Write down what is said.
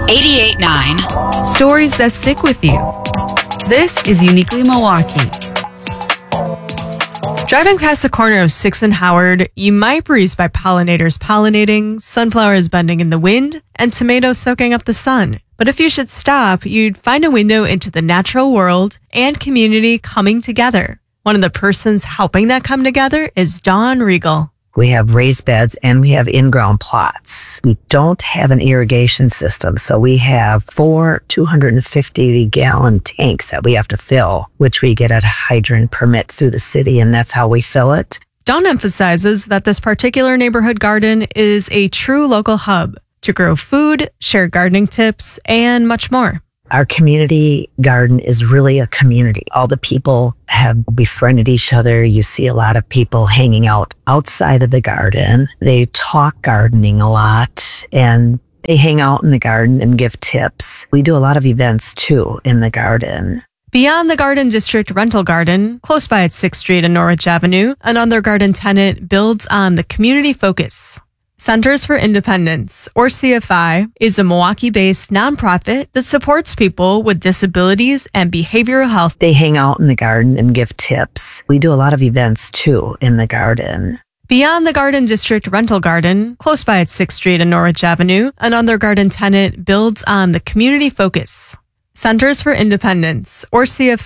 88.9. Stories that stick with you. This is Uniquely Milwaukee. Driving past the corner of 6th and Howard, you might breeze by pollinators pollinating, sunflowers bending in the wind, and tomatoes soaking up the sun. But if you should stop, you'd find a window into the natural world and community coming together. One of the persons helping that come together is Dawn Regal. We have raised beds and we have in-ground plots. We don't have an irrigation system, so we have 4 250-gallon tanks that we have to fill, which we get a hydrant permit through the city, and that's how we fill it. Dawn emphasizes that this particular neighborhood garden is a true local hub to grow food, share gardening tips, and much more. Our community garden is really a community. All the people have befriended each other. You see a lot of people hanging out outside of the garden. They talk gardening a lot, and they hang out in the garden and give tips. We do a lot of events, too, in the garden. Beyond the Garden District Rental Garden, close by at 6th Street and Norwich Avenue, another garden tenant builds on the community focus. Centers for Independence, or CFI, is a Milwaukee-based nonprofit that supports people with disabilities and behavioral health. They hang out in the garden and give tips. We do a lot of events, too, in the garden. Beyond the Garden District Rental Garden, close by at 6th Street and Norwich Avenue, another garden tenant builds on the community focus. Centers for Independence, or CFI,